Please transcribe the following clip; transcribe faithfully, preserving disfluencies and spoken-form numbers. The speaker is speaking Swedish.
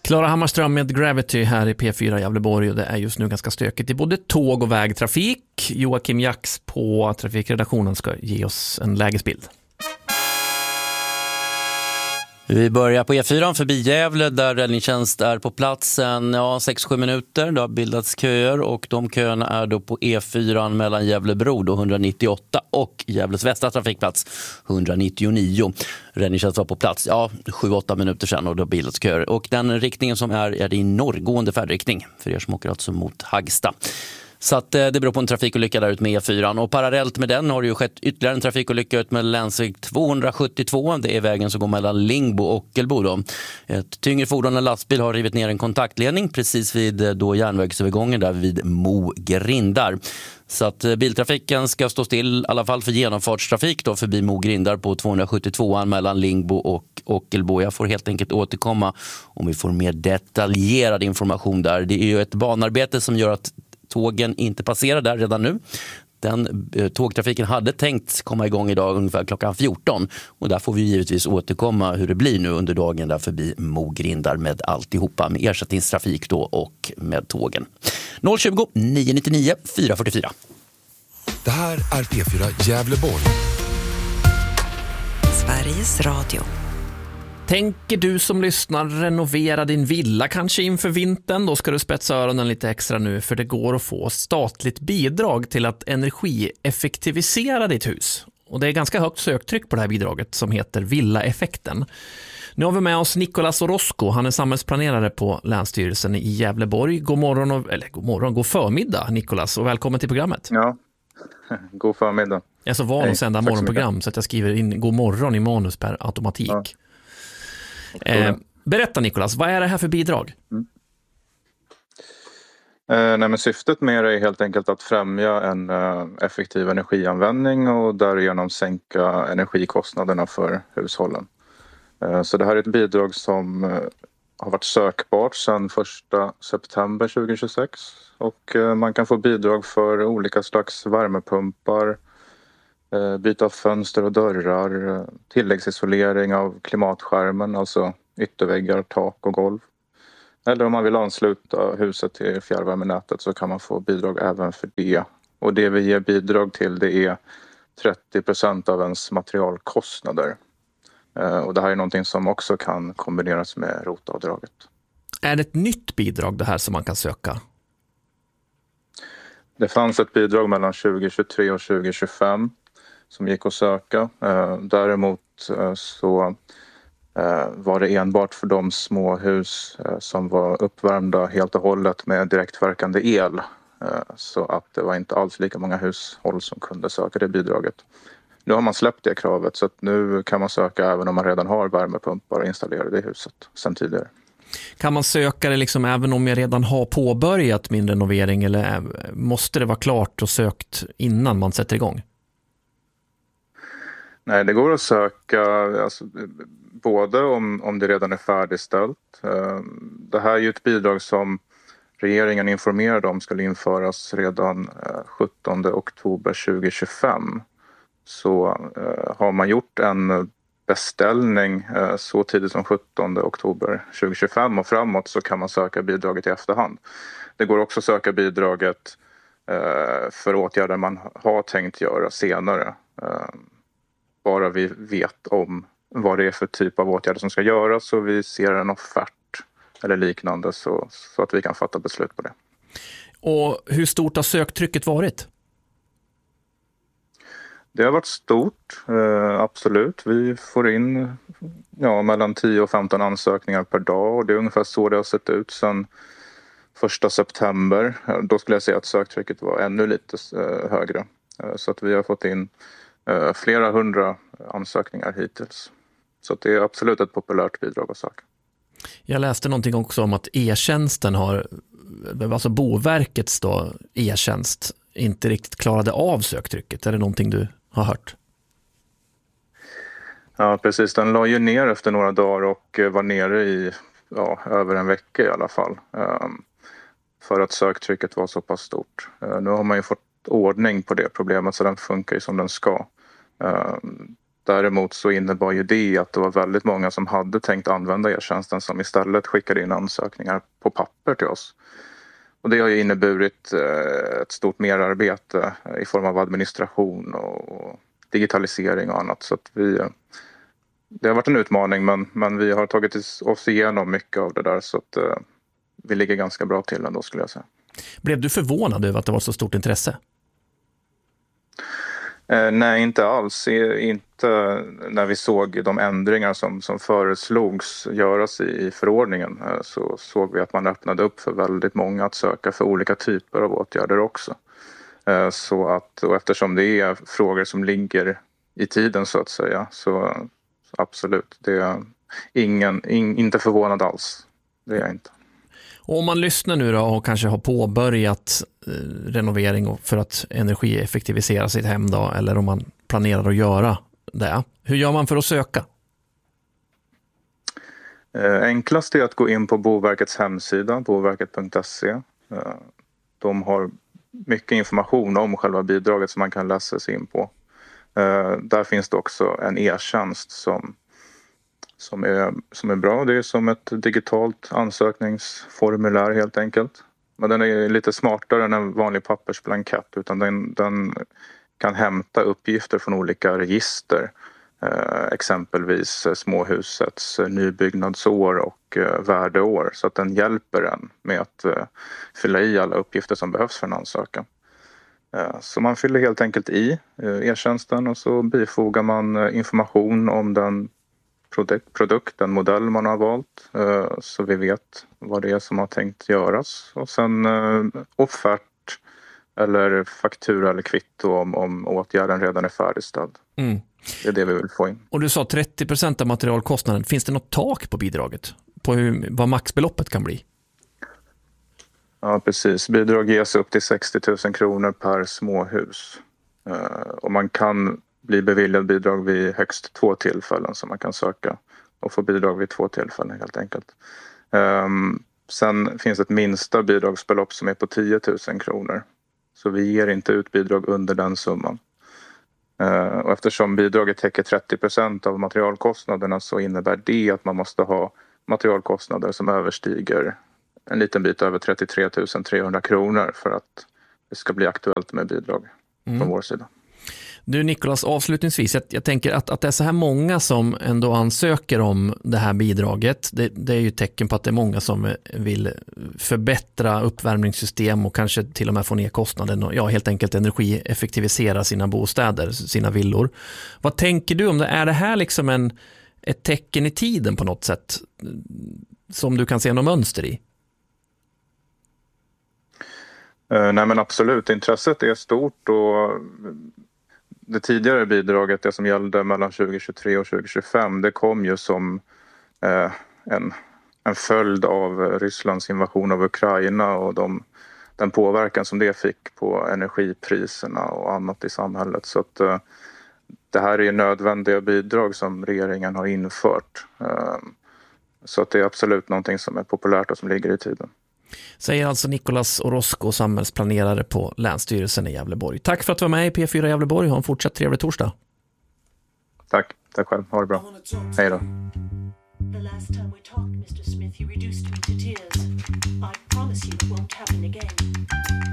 Klara Hammarström med Gravity här i P fyra Gävleborg, och det är just nu ganska stökigt i både tåg- och vägtrafik. Joakim Jax på trafikredaktionen ska ge oss en lägesbild. Vi börjar på E fyra förbi Gävle där räddningstjänst är på platsen ja, sex sju minuter. Det har bildats köer och de köerna är då på E fyra mellan Gävlebro då etthundranittioåtta och Gävles västra trafikplats etthundranittionio. Räddningstjänst var på plats ja, sju åtta minuter sedan och det har bildats köer. Och den riktningen som är är det i norrgående färdriktning för er som åker alltså mot Hagsta. Så att det beror på en trafikolycka där ut med E fyra. Och parallellt med den har det ju skett ytterligare en trafikolycka ut med länsväg tvåhundrasjuttiotvå. Det är vägen som går mellan Lingbo och Ockelbo då. Ett tyngre fordon, en lastbil, har rivit ner en kontaktledning precis vid då järnvägsövergången där vid Mo-Grindar. Så att biltrafiken ska stå still i alla fall för genomfartstrafik då förbi Mo-Grindar på tvåhundrasjuttiotvå mellan Lingbo och Ockelbo. Jag får helt enkelt återkomma om vi får mer detaljerad information där. Det är ju ett banarbete som gör att tågen inte passerar där redan nu. Den eh, tågtrafiken hade tänkt komma igång idag ungefär klockan fjorton. Och där får vi givetvis återkomma hur det blir nu under dagen där förbi Mo-Grindar med alltihopa. Med ersättningstrafik då och med tågen. noll tjugo, nio nittionio, fyra fyrtiofyra. Det här är P fyra Gävleborg. Sveriges Radio. Tänker du som lyssnar renovera din villa kanske inför vintern? Då ska du spetsa öronen lite extra nu, för det går att få statligt bidrag till att energieffektivisera ditt hus. Och det är ganska högt söktryck på det här bidraget som heter Villaeffekten. Nu har vi med oss Nicolas Orozco. Han är samhällsplanerare på Länsstyrelsen i Gävleborg. God morgon, och, eller god morgon, god förmiddag Nicolas, och välkommen till programmet. Ja, god förmiddag. Jag är så van att sända morgonprogram så att jag skriver in god morgon i manus per automatik. Ja. Eh, berätta Nicolas, vad är det här för bidrag? Mm. Eh, nej, men syftet med det är helt enkelt att främja en eh, effektiv energianvändning och därigenom sänka energikostnaderna för hushållen. Eh, så det här är ett bidrag som eh, har varit sökbart sedan första september tjugohundratjugosex och eh, man kan få bidrag för olika slags värmepumpar, eh, byta av fönster och dörrar, eh, tilläggsisolering av klimatskärmen, alltså ytterväggar, tak och golv. Eller om man vill ansluta huset till fjärrvärmenätet så kan man få bidrag även för det. Och det vi ger bidrag till det är trettio procent av ens materialkostnader. Och det här är någonting som också kan kombineras med rotavdraget. Är det ett nytt bidrag det här som man kan söka? Det fanns ett bidrag mellan tjugohundratjugotre och tjugohundratjugofem som gick att söka. Däremot så var det enbart för de småhus som var uppvärmda helt och hållet med direktverkande el. Så att det var inte alls lika många hushåll som kunde söka det bidraget. Nu har man släppt det kravet så att nu kan man söka även om man redan har värmepumpar installerade i huset sedan tidigare. Kan man söka det liksom även om jag redan har påbörjat min renovering, eller måste det vara klart och sökt innan man sätter igång? Nej, det går att söka alltså, både om, om det redan är färdigställt. Det här är ju ett bidrag som regeringen informerade om skulle införas redan sjuttonde oktober tjugohundratjugofem. Så har man gjort en beställning så tidigt som sjuttonde oktober tjugohundratjugofem och framåt så kan man söka bidraget i efterhand. Det går också att söka bidraget för åtgärder man har tänkt göra senare. Bara vi vet om vad det är för typ av åtgärder som ska göras så vi ser en offert eller liknande så, så att vi kan fatta beslut på det. Och hur stort har söktrycket varit? Det har varit stort, eh, absolut. Vi får in ja, mellan tio och femton ansökningar per dag och det är ungefär så det har sett ut sedan första september. Då skulle jag säga att söktrycket var ännu lite eh, högre. Eh, så att vi har fått in eh, flera hundra ansökningar hittills. Så att det är absolut ett populärt bidrag att söka. Jag läste någonting också om att e-tjänsten har, alltså Boverkets då, e-tjänst inte riktigt klarade av söktrycket. Är det någonting du har hört? Ja, precis. Den la ju ner efter några dagar och var nere i ja, över en vecka i alla fall. Um, för att söktrycket var så pass stort. Uh, nu har man ju fått ordning på det problemet så den funkar ju som den ska. Um, Däremot så innebar ju det att det var väldigt många som hade tänkt använda e-tjänsten som istället skickade in ansökningar på papper till oss. Och det har ju inneburit ett stort merarbete i form av administration och digitalisering och annat. Så att vi, det har varit en utmaning, men, men vi har tagit oss igenom mycket av det där, så att vi ligger ganska bra till ändå, skulle jag säga. Blev du förvånad över att det var så stort intresse? Eh, nej, inte alls. Inte när vi såg de ändringar som, som föreslogs göras i, i förordningen, eh, så såg vi att man öppnade upp för väldigt många att söka för olika typer av åtgärder också. Eh, så att, och eftersom det är frågor som ligger i tiden så att säga, så, så absolut, det är ingen, in, inte förvånad alls. Det är jag inte. Och om man lyssnar nu då och kanske har påbörjat eh, renovering för att energieffektivisera sitt hem då, eller om man planerar att göra det, hur gör man för att söka? Eh, enklast är att gå in på Boverkets hemsida, boverket punkt se. Eh, de har mycket information om själva bidraget som man kan läsa sig in på. Eh, där finns det också en e-tjänst som Som är, som är bra. Det är som ett digitalt ansökningsformulär helt enkelt. Men den är lite smartare än en vanlig pappersblankett, utan den, den kan hämta uppgifter från olika register. Eh, exempelvis småhusets nybyggnadsår och eh, värdeår. Så att den hjälper en med att eh, fylla i alla uppgifter som behövs för en ansökan. Eh, så man fyller helt enkelt i eh, e-tjänsten och så bifogar man eh, information om den Produkt, produkt, den modell man har valt, så vi vet vad det är som har tänkt göras. Och sen offert eller faktura eller kvitto om, om åtgärden redan är färdigställd. Mm. Det är det vi vill få in. Och du sa trettio procent av materialkostnaden. Finns det något tak på bidraget? På hur, vad maxbeloppet kan bli? Ja, precis. Bidrag ges upp till sextio tusen kronor per småhus. Och man kan bli beviljad bidrag vid högst två tillfällen som man kan söka, och få bidrag vid två tillfällen helt enkelt. Um, sen finns ett minsta bidragsbelopp som är på tio tusen kronor. Så vi ger inte ut bidrag under den summan. Uh, och eftersom bidraget täcker trettio procent av materialkostnaderna, så innebär det att man måste ha materialkostnader som överstiger en liten bit över trettiotre tusen trehundra kronor för att det ska bli aktuellt med bidrag mm. från vår sida. Du Nicolas, avslutningsvis, jag, jag tänker att, att det är så här många som ändå ansöker om det här bidraget. Det, det är ju ett tecken på att det är många som vill förbättra uppvärmningssystem och kanske till och med få ner kostnaden och ja, helt enkelt energieffektivisera sina bostäder, sina villor. Vad tänker du om det? Är det här liksom en, ett tecken i tiden på något sätt som du kan se något mönster i? Uh, nej men absolut, intresset är stort, och det tidigare bidraget, det som gällde mellan tjugo tjugotre och tjugo tjugofem, det kom ju som eh, en, en följd av Rysslands invasion av Ukraina och de, den påverkan som det fick på energipriserna och annat i samhället. Så att eh, det här är nödvändiga bidrag som regeringen har infört. Eh, så att det är absolut någonting som är populärt och som ligger i tiden. Säger alltså Nicolas Orozco, samhällsplanerare på Länsstyrelsen i Gävleborg. Tack för att du var med i P fyra Gävleborg. Ha en fortsatt trevlig torsdag. Tack, tack själv. Ha det bra. Hej då. The last time we talked, Mister Smith, you reduced me to tears. I promise you it won't happen again.